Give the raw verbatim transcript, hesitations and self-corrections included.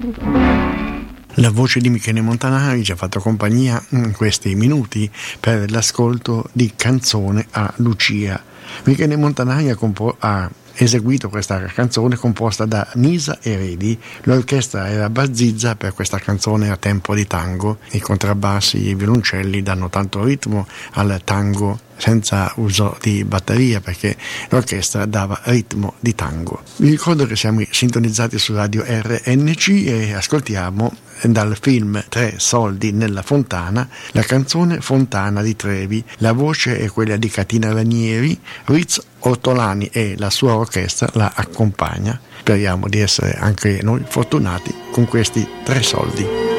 La voce di Michele Montanari ci ha fatto compagnia in questi minuti per l'ascolto di Canzone a Lucia. Michele Montanari ha, compo- ha eseguito questa canzone composta da Nisa Eredi. L'orchestra era Barzizza per questa canzone a tempo di tango. I contrabbassi e i violoncelli danno tanto ritmo al tango senza uso di batteria, perché l'orchestra dava ritmo di tango. Vi ricordo che siamo sintonizzati su Radio R N C e ascoltiamo dal film Tre soldi nella fontana la canzone Fontana di Trevi. La voce è quella di Catina Ranieri, Riz Ortolani e la sua orchestra la accompagna. Speriamo di essere anche noi fortunati con questi tre soldi.